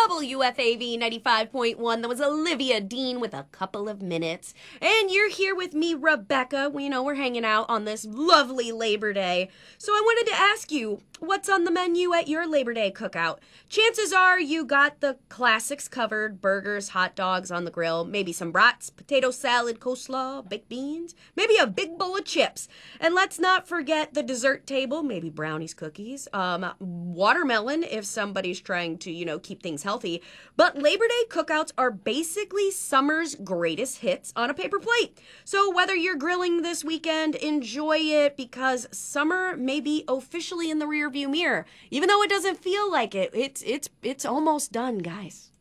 WFAV 95.1. That was Olivia Dean with A Couple of Minutes. And you're here with me, Rebecca. We're hanging out on this lovely Labor Day. So I wanted to ask you, what's on the menu at your Labor Day cookout? Chances are you got the classics covered: burgers, hot dogs on the grill, maybe some brats, potato salad, coleslaw, baked beans, maybe a big bowl of chips. And let's not forget the dessert table, maybe brownies, cookies, watermelon if somebody's trying to, keep things healthy. But Labor Day cookouts are basically summer's greatest hits on a paper plate. So whether you're grilling this weekend, enjoy it, because summer may be officially in the rearview mirror. Even though it doesn't feel like it, it's almost done, guys.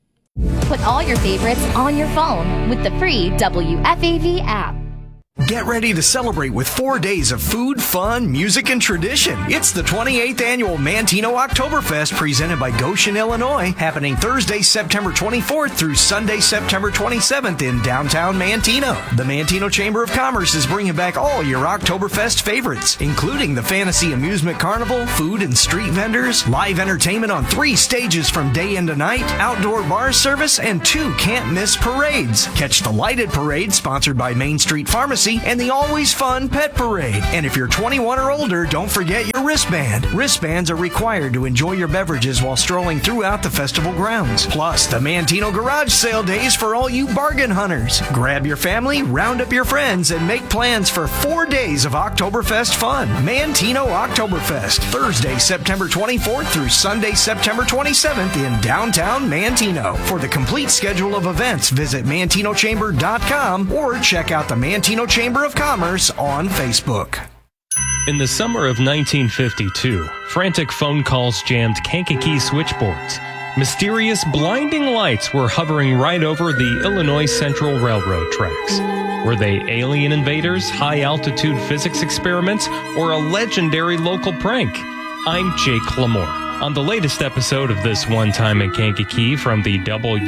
Put all your favorites on your phone with the free WFAV app. Get ready to celebrate with 4 days of food, fun, music, and tradition. It's the 28th annual Mantino Oktoberfest presented by Goshen, Illinois, happening Thursday, September 24th through Sunday, September 27th in downtown Mantino. The Mantino Chamber of Commerce is bringing back all your Oktoberfest favorites, including the Fantasy Amusement Carnival, food and street vendors, live entertainment on 3 stages from day into night, outdoor bar service, and 2 can't-miss parades. Catch the Lighted Parade, sponsored by Main Street Pharmacy, and the always fun Pet Parade. And if you're 21 or older, don't forget your wristband. Wristbands are required to enjoy your beverages while strolling throughout the festival grounds. Plus, the Mantino Garage Sale Days for all you bargain hunters. Grab your family, round up your friends, and make plans for 4 days of Oktoberfest fun. Mantino Oktoberfest, Thursday, September 24th through Sunday, September 27th in downtown Mantino. For the complete schedule of events, visit MantinoChamber.com or check out the Mantino Chamber of Commerce on Facebook. In the summer of 1952, frantic phone calls jammed Kankakee switchboards. Mysterious, blinding lights were hovering right over the Illinois Central Railroad tracks. Were they alien invaders, high-altitude physics experiments, or a legendary local prank? I'm Jake Lamore. On the latest episode of This One Time at Kankakee from the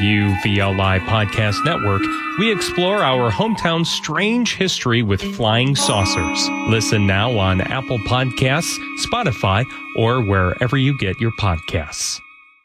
WVLI Podcast Network, we explore our hometown's strange history with flying saucers. Listen now on Apple Podcasts, Spotify, or wherever you get your podcasts.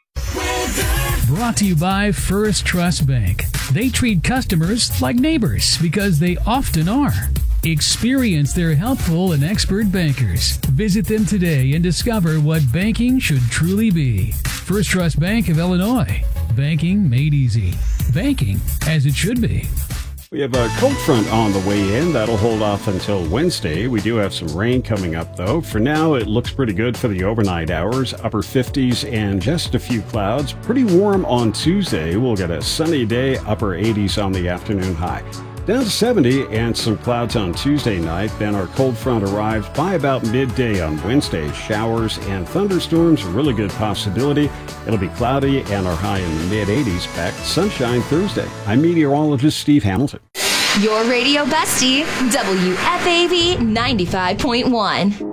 Brought to you by First Trust Bank. They treat customers like neighbors because they often are. Experience their helpful and expert bankers. Visit them today and discover what banking should truly be. First Trust Bank of Illinois. Banking made easy. Banking as it should be. We have a cold front on the way in. That'll hold off until Wednesday. We do have some rain coming up, though. For now, it looks pretty good for the overnight hours. Upper 50s and just a few clouds. Pretty warm on Tuesday. We'll get a sunny day, upper 80s on the afternoon high. Down to 70 and some clouds on Tuesday night. Then our cold front arrives by about midday on Wednesday. Showers and thunderstorms, a really good possibility. It'll be cloudy and our high in the mid-80s. Back to sunshine Thursday. I'm meteorologist Steve Hamilton. Your radio bestie, WFAV 95.1.